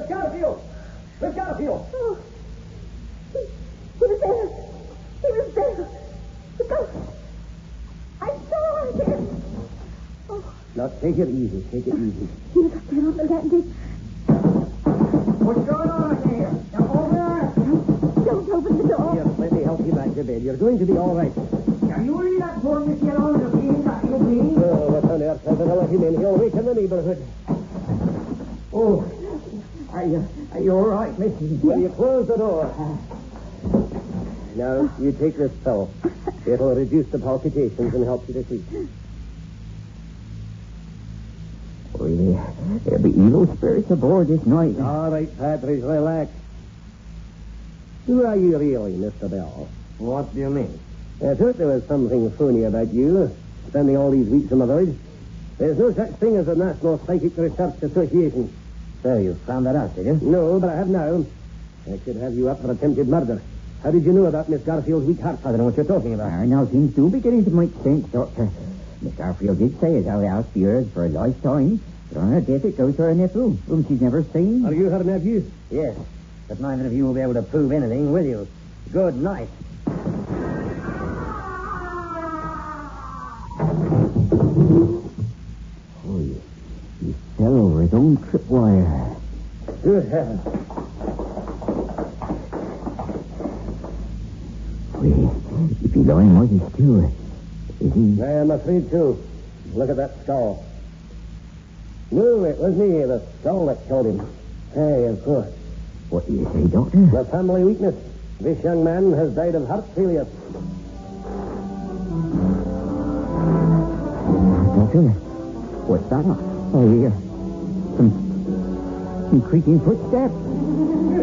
Garfield! Miss Garfield! Oh, he was there. He was there. The ghost. I saw him. Oh, Now, take it easy. Take it easy. he was up there on the landing. What's going on here? Now, over there. Don't open the door. Here, let me help you back to bed. You're going to be all right. Are you really that poor Miss Yellow the being that you be? Oh, what on earth? I better let him in. He'll waken the neighborhood. Oh, are you all right, Mrs. Will you close the door? Now, you take this pill. It'll reduce the palpitations and help you to sleep. Oh, yeah. There'll be evil spirits aboard this night. All right, Patridge, relax. Who are you really, Mr. Bell? What do you mean? I thought there was something phony about you, spending all these weeks in the village. There's no such thing as a National Psychic Research Association. So you found that out, did you? No, but I have now. I should have you up for attempted murder. How did you know about Miss Garfield's weak heart? I don't know what you're talking about. Now, things do beginning to make sense, Doctor. Miss Garfield did say as how the house be hers for a lifetime, but on her death it goes to her nephew, whom she's never seen. Are you her nephew? Yes, but neither of you will be able to prove anything, will you? Good night. Oh, he fell over his own tripwire. Good heavens. If he's lying like he's still, is he? I am afraid too. Look at that skull. No, it was me, the skull that killed him. Hey, of course. What do you say, Doctor? The family weakness. This young man has died of heart failure. Doctor, what's that? I hear some creaking footsteps.